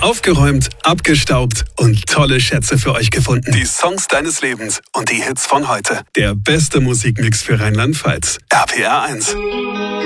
aufgeräumt, abgestaubt und tolle Schätze für euch gefunden. Die Songs deines Lebens und die Hits von heute. Der beste Musikmix für Rheinland-Pfalz. RPR 1.